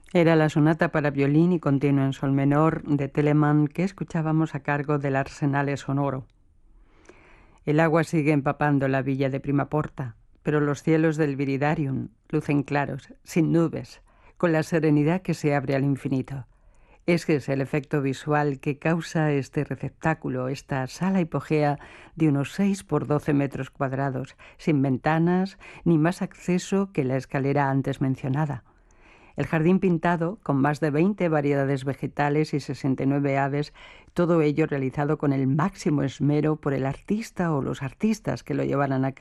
Era la sonata para violín y continuo en sol menor de Telemann que escuchábamos a cargo del Arsenale Sonoro. El agua sigue empapando la villa de Primaporta, pero los cielos del Viridarium lucen claros, sin nubes, con la serenidad que se abre al infinito. Ese es el efecto visual que causa este receptáculo, esta sala hipogea de unos 6 por 12 metros cuadrados, sin ventanas ni más acceso que la escalera antes mencionada. El jardín pintado, con más de 20 variedades vegetales y 69 aves, todo ello realizado con el máximo esmero por el artista o los artistas que lo llevaran a cabo.